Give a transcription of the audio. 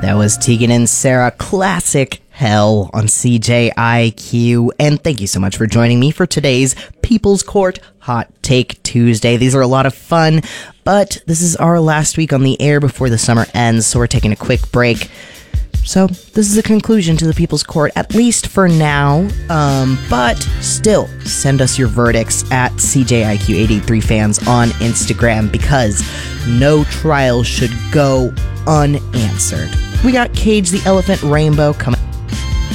That was Tegan and Sarah, classic Hell on CJIQ. And thank you so much for joining me for today's People's Court Hot Take Tuesday. These are a lot of fun, but this is our last week on the air before the summer ends, so we're taking a quick break. So this is a conclusion to the People's Court, at least for now, but still send us your verdicts at CJIQ883fans on Instagram, because no trial should go unanswered. We got Cage the Elephant Rainbow coming